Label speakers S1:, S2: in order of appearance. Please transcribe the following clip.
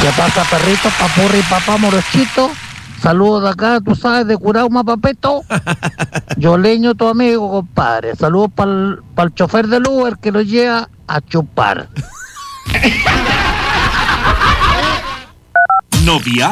S1: ¿Qué pasa, perrito, papurri, papá morochito? Saludos de acá, tú sabes, de Curao, Mapapeto. Yo leño tu amigo, compadre. Saludos para el chofer del Uber que lo lleva a chupar.
S2: Novia